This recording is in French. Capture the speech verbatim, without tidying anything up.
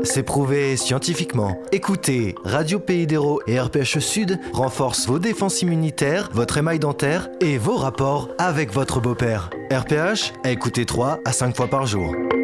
C'est prouvé scientifiquement. Écoutez, Radio Pays d'Hérault et R P H Sud renforcent vos défenses immunitaires, votre émail dentaire et vos rapports avec votre beau-père. R P H, écoutez trois à cinq fois par jour.